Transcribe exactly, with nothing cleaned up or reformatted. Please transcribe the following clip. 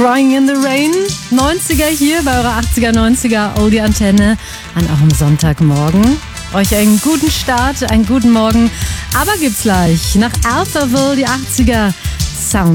Crying in the Rain, neunziger hier bei eurer achtziger, neunziger Oldie Antenne an eurem Sonntagmorgen. Euch einen guten Start, einen guten Morgen. Aber gibt's gleich nach Alphaville die achtziger